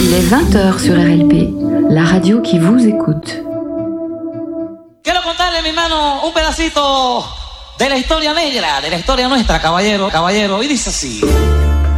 Il est 20h sur RLP, la radio qui vous écoute. Quiero contarle, mi hermano, un pedacito de la historia negra, de la historia nuestra, caballero, y dice así.